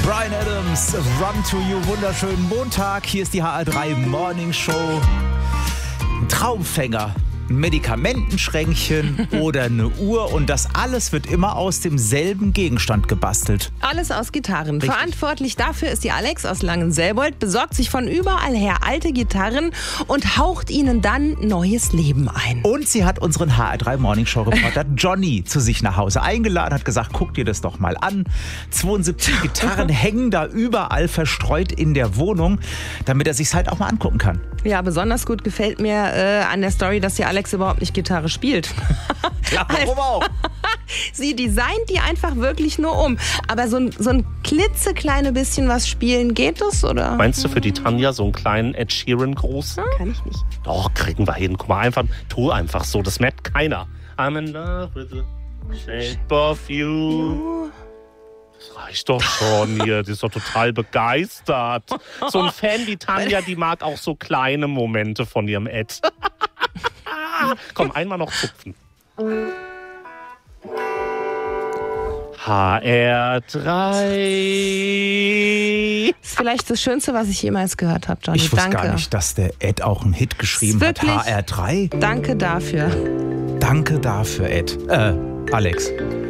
Bryan Adams, Run to You, wunderschönen Montag. Hier ist die HR3 Morning Show. Ein Traumfänger, ein Medikamentenschränkchen oder eine Uhr und das alles wird immer aus demselben Gegenstand gebastelt. Alles aus Gitarren. Richtig. Verantwortlich dafür ist die Alex aus Langenselbold, besorgt sich von überall her alte Gitarren und haucht ihnen dann neues Leben ein. Und sie hat unseren HR3 Morning Show Reporter Johnny zu sich nach Hause eingeladen, hat gesagt, guck dir das doch mal an. 72 Gitarren hängen da überall verstreut in der Wohnung, damit er sich's halt auch mal angucken kann. Ja, besonders gut gefällt mir an der Story, dass die Alex überhaupt nicht Gitarre spielt. Ja, warum auch? Sie designt die einfach wirklich nur um. Aber so ein klitzekleine bisschen was spielen, geht das, oder? Meinst du für die Tanja so einen kleinen Ed Sheeran groß? Kann ich nicht. Doch, kriegen wir hin. Guck mal, tu einfach so. Das merkt keiner. I'm in love with the shape of you. Das reicht doch schon hier. Die ist doch total begeistert. So ein Fan wie Tanja, die mag auch so kleine Momente von ihrem Ed. Komm, einmal noch zupfen. HR3. Das ist vielleicht das Schönste, was ich jemals gehört habe, Johnny. Ich wusste Danke. gar nicht, dass der Ed auch einen Hit geschrieben hat. Wirklich? HR3. Danke dafür. Danke dafür, Ed. Alex.